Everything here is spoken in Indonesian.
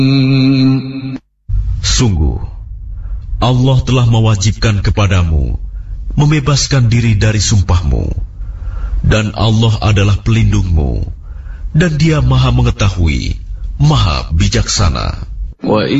Sungguh, Allah telah mewajibkan kepadamu membebaskan diri dari sumpahmu, dan Allah adalah pelindungmu, dan Dia Maha Mengetahui, Maha Bijaksana.